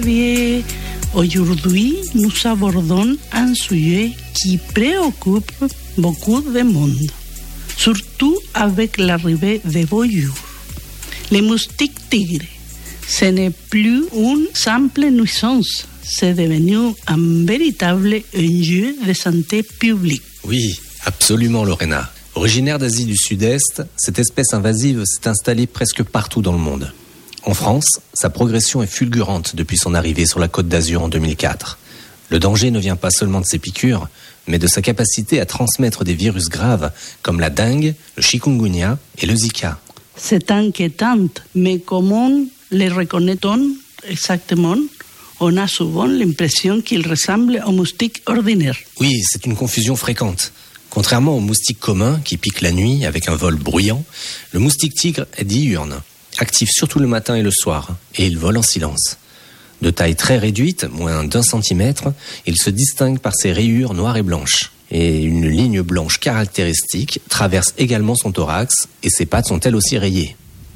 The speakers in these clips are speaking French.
Et aujourd'hui, nous abordons un sujet qui préoccupe beaucoup de monde, surtout avec l'arrivée des beaux jours. Les moustiques tigres, ce n'est plus une simple nuisance, c'est devenu un véritable enjeu de santé publique. Oui, absolument Lorena. Originaire d'Asie du Sud-Est, cette espèce invasive s'est installée presque partout dans le monde. En France, sa progression est fulgurante depuis son arrivée sur la Côte d'Azur en 2004. Le danger ne vient pas seulement de ses piqûres, mais de sa capacité à transmettre des virus graves comme la dengue, le chikungunya et le Zika. C'est inquiétant, mais comment les reconnaît-on exactement? On a souvent l'impression qu'ils ressemblent aux moustiques ordinaires. Oui, c'est une confusion fréquente. Contrairement aux moustiques communs qui piquent la nuit avec un vol bruyant, le moustique tigre est diurne, actif surtout le matin et le soir, et il vole en silence. De taille très réduite, moins d'1 centimètre, il se distingue par ses rayures noires et blanches. Et une ligne blanche caractéristique traverse également son thorax, et ses pattes sont elles aussi rayées.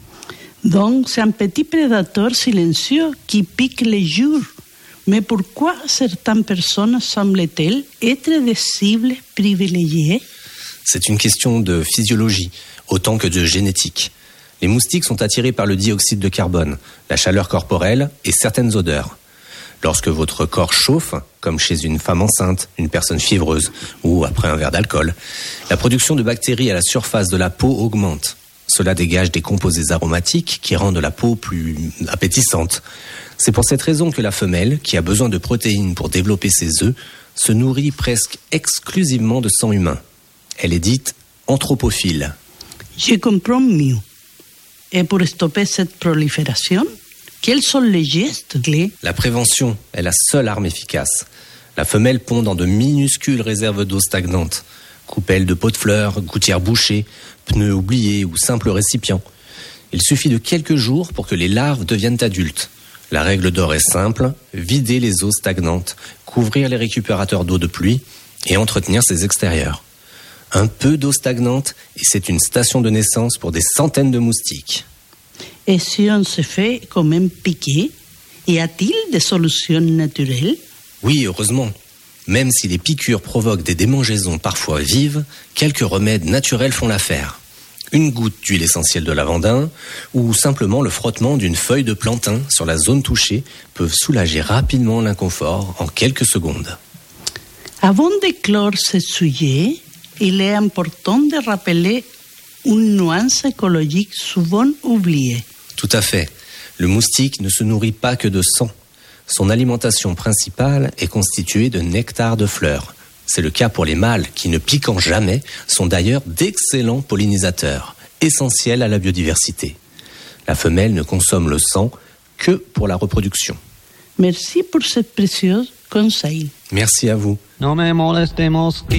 Donc, c'est un petit prédateur silencieux qui pique les jours. Mais pourquoi certaines personnes semblent-elles être des cibles privilégiées? C'est une question de physiologie, autant que de génétique. Les moustiques sont attirés par le dioxyde de carbone, la chaleur corporelle et certaines odeurs. Lorsque votre corps chauffe, comme chez une femme enceinte, une personne fiévreuse ou après un verre d'alcool, la production de bactéries à la surface de la peau augmente. Cela dégage des composés aromatiques qui rendent la peau plus appétissante. C'est pour cette raison que la femelle, qui a besoin de protéines pour développer ses œufs, se nourrit presque exclusivement de sang humain. Elle est dite anthropophile. Je comprends mieux. Et pour stopper cette prolifération, quels sont les gestes clés? La prévention est la seule arme efficace. La femelle pond dans de minuscules réserves d'eau stagnantes. Coupelles de pots de fleurs, gouttières bouchées, pneus oubliés ou simples récipients. Il suffit de quelques jours pour que les larves deviennent adultes. La règle d'or est simple, vider les eaux stagnantes, couvrir les récupérateurs d'eau de pluie et entretenir ses extérieurs. Un peu d'eau stagnante et c'est une station de naissance pour des centaines de moustiques. Et si on se fait quand même piquer, y a-t-il des solutions naturelles? Oui, heureusement. Même si les piqûres provoquent des démangeaisons parfois vives, quelques remèdes naturels font l'affaire. Une goutte d'huile essentielle de lavandin ou simplement le frottement d'une feuille de plantain sur la zone touchée peuvent soulager rapidement l'inconfort en quelques secondes. Avant de clore ce sujet, il est important de rappeler une nuance écologique souvent oubliée. Tout à fait. Le moustique ne se nourrit pas que de sang. Son alimentation principale est constituée de nectar de fleurs. C'est le cas pour les mâles qui, ne piquant jamais, sont d'ailleurs d'excellents pollinisateurs, essentiels à la biodiversité. La femelle ne consomme le sang que pour la reproduction. Merci pour ce précieux conseil. Merci à vous. No me molestemos.